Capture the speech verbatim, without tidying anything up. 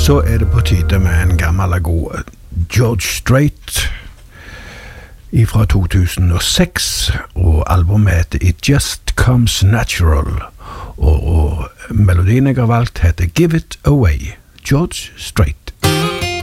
så er det på tide med en gammel og god George Strait fra to tusen og seks, og albumet heter It Just Comes Natural, og, og melodien jeg har valgt heter Give It Away, George Strait.